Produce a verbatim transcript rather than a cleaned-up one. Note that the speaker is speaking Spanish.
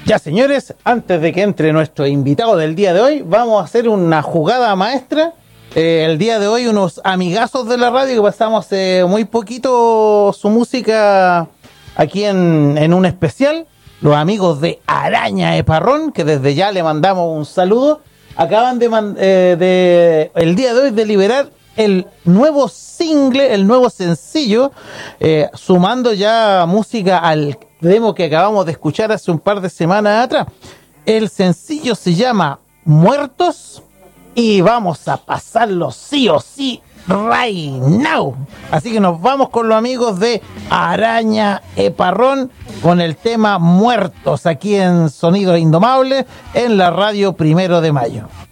Ya, señores, antes de que entre nuestro invitado del día de hoy, vamos a hacer una jugada maestra. Eh, el día de hoy, unos amigazos de la radio que pasamos hace muy poquito su música aquí en, en un especial. Los amigos de Araña Eparrón, que desde ya le mandamos un saludo. Acaban de, eh, de el día de hoy de liberar el nuevo single, el nuevo sencillo, eh, sumando ya música al demo que acabamos de escuchar hace un par de semanas atrás. El sencillo se llama Muertos y vamos a pasarlo sí o sí right now. Así que nos vamos con los amigos de Araña Eparrón con el tema Muertos aquí en Sonido Indomable en la radio Primero de Mayo.